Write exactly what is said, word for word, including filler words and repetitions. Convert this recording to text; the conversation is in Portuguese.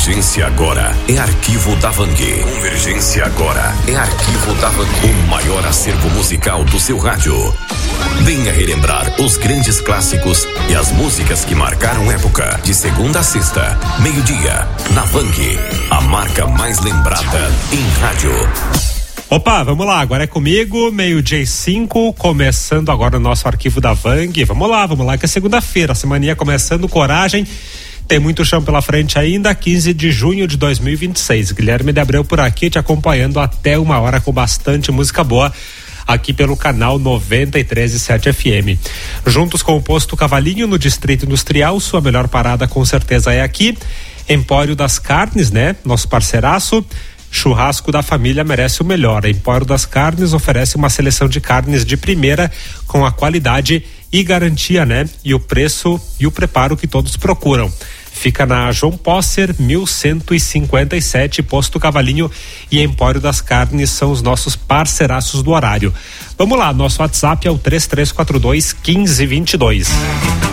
Convergência agora é Arquivo da Vang. Convergência agora é Arquivo da Vang. O maior acervo musical do seu rádio. Venha relembrar os grandes clássicos e as músicas que marcaram época. De segunda a sexta, meio-dia, na Vang, a marca mais lembrada em rádio. Opa, vamos lá, agora é comigo, meio-dia e cinco, começando agora o nosso Arquivo da Vang. Vamos lá, vamos lá, que é segunda-feira, a semaninha começando, coragem. Tem muito chão pela frente ainda, quinze de junho de dois mil e vinte e seis. Guilherme de Abreu por aqui, te acompanhando até uma hora com bastante música boa, aqui pelo canal noventa e três ponto sete F M. Juntos com o Posto Cavalinho, no Distrito Industrial, sua melhor parada com certeza é aqui. Empório das Carnes, né? Nosso parceiraço. Churrasco da família merece o melhor. A Empório das Carnes oferece uma seleção de carnes de primeira com a qualidade e garantia, né? E o preço e o preparo que todos procuram. Fica na João Posser, mil cento e cinquenta e sete, Posto Cavalinho e Empório das Carnes são os nossos parceiraços do horário. Vamos lá, nosso WhatsApp é o três três quatro dois, um cinco dois dois.